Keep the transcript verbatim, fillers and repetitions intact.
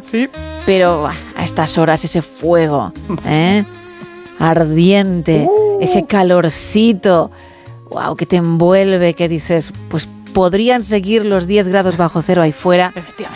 Sí. Pero a estas horas ese fuego, ¿eh? ardiente, uh. ese calorcito, wow, que te envuelve, que dices, pues podrían seguir los diez grados bajo cero ahí fuera,